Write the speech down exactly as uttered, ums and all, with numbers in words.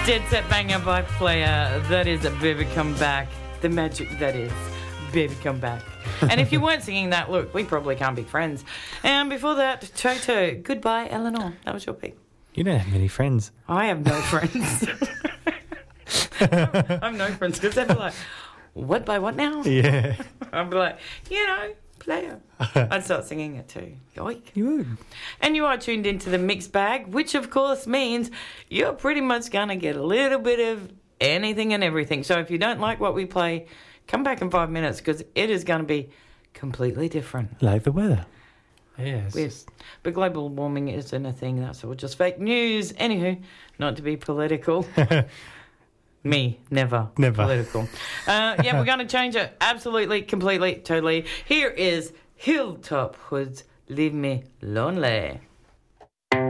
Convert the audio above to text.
Dead Set Banger by Player. That is a Baby Come Back. The magic that is Baby Come Back. And if you weren't singing that, look, we probably can't be friends. And before that, Toto, Goodbye Eleanor. That was your pick. You don't have many friends. I have no friends. I have no friends because they'd be like, what by what now? Yeah. I'd be like, you know, Player. I'd start singing it too. Yoink. You would. And you are tuned into the mixed bag, which of course means you're pretty much going to get a little bit of anything and everything. So if you don't like what we play, come back in five minutes because it is going to be completely different. Like the weather. Yes. Yes. But global warming isn't a thing. That's all just fake news. Anywho, not to be political. Me, never. Never. Political. Uh, yeah, we're going to change it. Absolutely, completely, totally. Here is Hilltop Hoods, Leave Me Lonely.